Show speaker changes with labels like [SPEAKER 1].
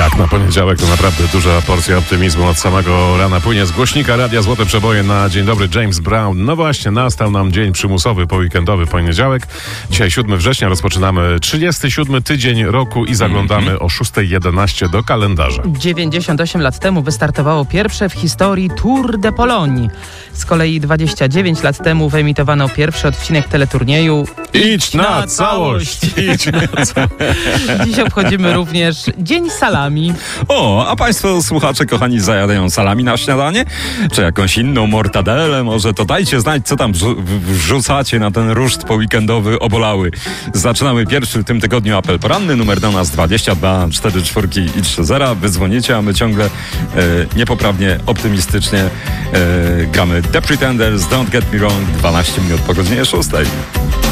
[SPEAKER 1] Tak, na poniedziałek to naprawdę duża porcja optymizmu od samego rana płynie z głośnika Radia Złote Przeboje na Dzień Dobry James Brown. No właśnie, nastał nam dzień przymusowy, poweekendowy poniedziałek. Dzisiaj 7 września, rozpoczynamy 37 tydzień roku i zaglądamy o 6:11 do kalendarza.
[SPEAKER 2] 98 lat temu wystartowało pierwsze w historii Tour de Pologne. Z kolei 29 lat temu wyemitowano pierwszy odcinek teleturnieju
[SPEAKER 1] Idź na całość! Idź na całość!
[SPEAKER 2] Dziś obchodzimy również Dzień Salami.
[SPEAKER 3] O, a państwo słuchacze kochani zajadają salami na śniadanie? Czy jakąś inną mortadelę? Może to dajcie znać, co tam wrzucacie na ten ruszt poweekendowy obolały. Zaczynamy pierwszy w tym tygodniu apel poranny. Numer do nas 22 44 i 30. Wydzwonicie, a my ciągle niepoprawnie, optymistycznie gramy The Pretenders, Don't Get Me Wrong, 12 minut po godzinie 6.